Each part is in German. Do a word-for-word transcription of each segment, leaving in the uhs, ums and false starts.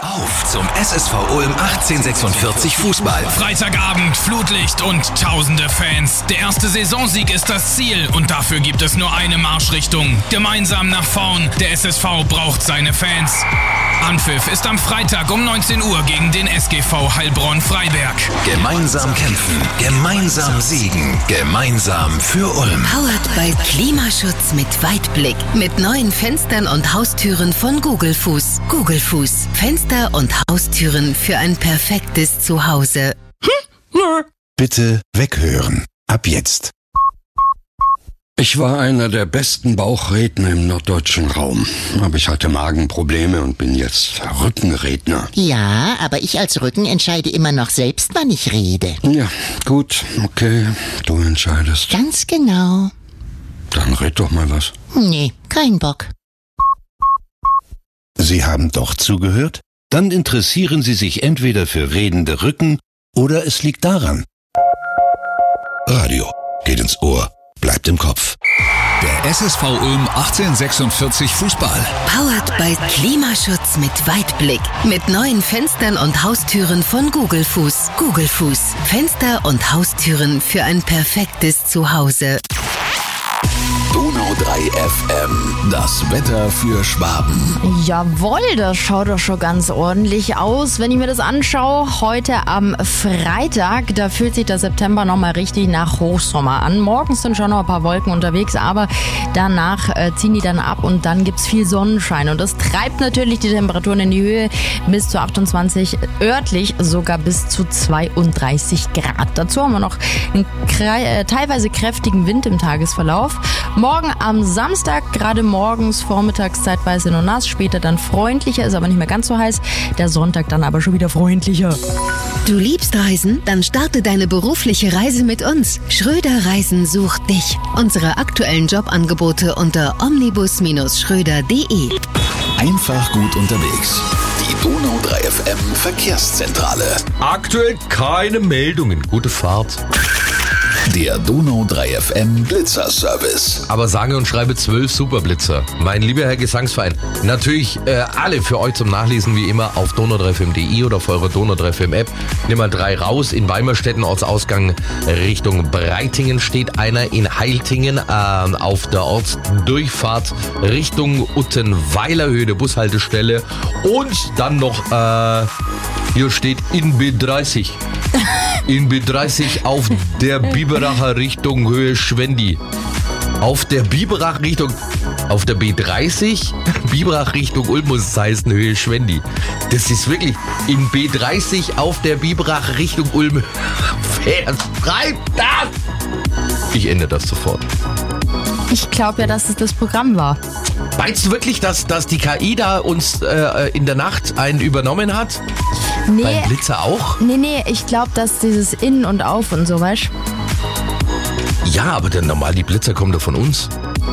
Auf zum S S V Ulm achtzehnhundertsechsundvierzig Fußball. Freitagabend, Flutlicht und tausende Fans. Der erste Saisonsieg ist das Ziel und dafür gibt es nur eine Marschrichtung. Gemeinsam nach vorn. Der S S V braucht seine Fans. Anpfiff ist am Freitag um neunzehn Uhr gegen den S G V Heilbronn-Freiberg. Gemeinsam kämpfen, gemeinsam siegen, gemeinsam für Ulm. Powered by Klimaschutz mit Weitblick. Mit neuen Fenstern und Haustüren von Gugelfuß. Gugelfuß. Fenster und Haustüren für ein perfektes Zuhause. Bitte weghören. Ab jetzt. Ich war einer der besten Bauchredner im norddeutschen Raum. Aber ich hatte Magenprobleme und bin jetzt Rückenredner. Ja, aber ich als Rücken entscheide immer noch selbst, wann ich rede. Ja, gut, okay, du entscheidest. Ganz genau. Dann red doch mal was. Nee, kein Bock. Sie haben doch zugehört? Dann interessieren Sie sich entweder für redende Rücken oder es liegt daran. Radio geht ins Ohr, bleibt im Kopf. Der S S V Ulm achtzehnhundertsechsundvierzig Fußball. Powered by Klimaschutz mit Weitblick. Mit neuen Fenstern und Haustüren von Gugelfuß. Gugelfuß. Fenster und Haustüren für ein perfektes Zuhause. Donau drei F M. Das Wetter für Schwaben. Jawohl, das schaut doch schon ganz ordentlich aus. Wenn ich mir das anschaue, heute am Freitag, da fühlt sich der September nochmal richtig nach Hochsommer an. Morgens sind schon noch ein paar Wolken unterwegs, aber danach äh, ziehen die dann ab und dann gibt's viel Sonnenschein. Und das treibt natürlich die Temperaturen in die Höhe bis zu achtundzwanzig, örtlich sogar bis zu zweiunddreißig Grad. Dazu haben wir noch einen äh, teilweise kräftigen Wind im Tagesverlauf. Morgen am Samstag, gerade morgens, vormittags zeitweise nur nass, später dann freundlicher, ist aber nicht mehr ganz so heiß. Der Sonntag dann aber schon wieder freundlicher. Du liebst Reisen? Dann starte deine berufliche Reise mit uns. Schröder Reisen sucht dich. Unsere aktuellen Jobangebote unter omnibus Schröder punkt de. Einfach gut unterwegs. Die Donau drei F M Verkehrszentrale. Aktuell keine Meldungen. Gute Fahrt. Der Donau drei F M Blitzer-Service. Aber sage und schreibe zwölf Superblitzer. Mein lieber Herr Gesangsverein. Natürlich äh, alle für euch zum Nachlesen wie immer auf donau drei f m punkt de oder auf eurer Donau drei F M App. Nimm mal drei raus. In Weimerstetten, Ortsausgang Richtung Breitingen steht einer. In Heiltingen äh, auf der Ortsdurchfahrt Richtung Uttenweiler Höhe der Bushaltestelle. Und dann noch, äh, hier steht in B dreißig. In B dreißig auf der Biberacher Richtung Höhe Schwendi. Auf der Biberach Richtung, auf der B dreißig, Biberach Richtung Ulm muss es heißen, Höhe Schwendi. Das ist wirklich in B dreißig auf der Biberach Richtung Ulm. Wer schreibt das? Ich ändere das sofort. Ich glaube ja, dass es das Programm war. Meinst du wirklich, dass, dass die K I da uns äh, in der Nacht einen übernommen hat? Nee. Beim Blitzer auch? Nee, nee, ich glaube, dass dieses In und Auf und so, weißt du? Ja, aber dann normal, die Blitzer kommen doch von uns.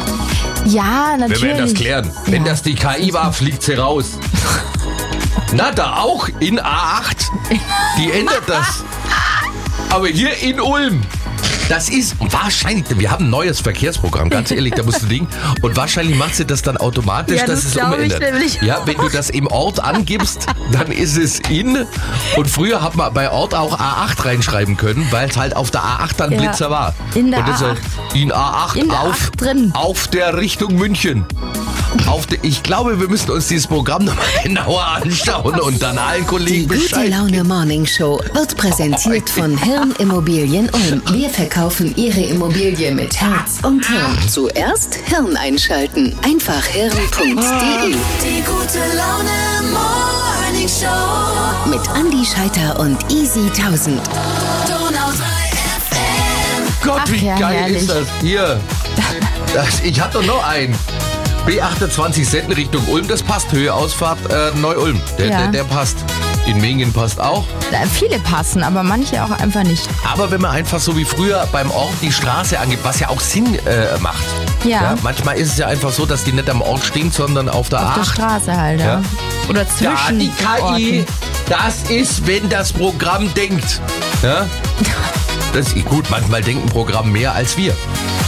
Ja, natürlich. Wir werden das klären. Wenn Ja. das die K I war, fliegt sie raus. Na, da auch in A acht. Die ändert das. Aber hier in Ulm. Das ist wahrscheinlich, wir haben ein neues Verkehrsprogramm, ganz ehrlich, da musst du Ding. Und wahrscheinlich macht sie das dann automatisch, Ja, dass das es glaub ich umändert. nämlich Ja, wenn du das im Ort angibst, dann ist es in. Und früher hat man bei Ort auch A acht reinschreiben können, weil es halt auf der A acht dann Ja, Blitzer war. in der Und das A ist in A acht In der auf, acht drin. auf der Richtung München. Auf de, ich glaube, wir müssen uns dieses Programm nochmal genauer anschauen und dann allen Die Kollegen Gute Bescheid Laune Morning Show wird präsentiert von Hirn Immobilien Ulm. Wir verkaufen Ihre Immobilie mit Herz und Hirn. Zuerst Hirn einschalten. Einfach hirn punkt de. Die gute Laune Morning Show. Mit Andi Scheiter und Easy tausend. Donau drei F M. Gott, Ach wie ja, geil herrlich. ist das hier? Das, ich hatte doch noch einen. B achtundzwanzig Senden Richtung Ulm, das passt. Höhe Ausfahrt äh, Neu-Ulm. Der, Ja. der, der passt. In Mingen passt auch. Da, viele passen, aber manche auch einfach nicht. Aber wenn man einfach so wie früher beim Ort die Straße angibt, was ja auch Sinn äh, macht. Ja. Manchmal ist es ja einfach so, dass die nicht am Ort stehen, sondern auf der Auf A der acht. Straße halt, ja. Ja. Oder zwischen Ja, die K I, Orten. das ist, wenn das Programm denkt. Ja? Das ist gut, manchmal denkt ein Programm mehr als wir.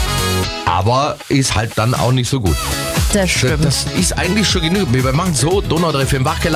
Aber ist halt dann auch nicht so gut. Das stimmt. Das ist eigentlich schon genug. Wir machen so, Donau drei F M wachgelassen.